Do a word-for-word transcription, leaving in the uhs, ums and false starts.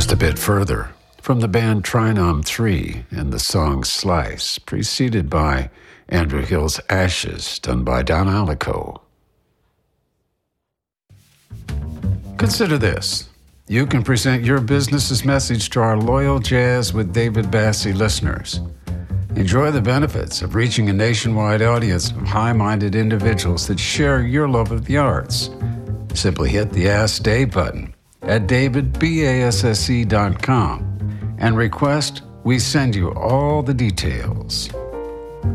Just a bit further, from the band Trinom three and the song Slice, preceded by Andrew Hill's Ashes, done by Don Alico. Consider this. You can present your business's message to our loyal Jazz with David Bassie listeners. Enjoy the benefits of reaching a nationwide audience of high-minded individuals that share your love of the arts. Simply hit the Ask Dave button at david basse dot com and request we send you all the details.